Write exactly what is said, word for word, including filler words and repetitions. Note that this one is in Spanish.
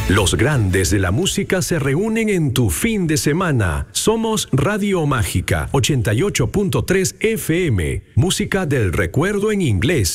Los grandes de la música se reúnen en tu fin de semana. Somos Radio Mágica ochenta y ocho punto tres F M. Música del recuerdo en inglés.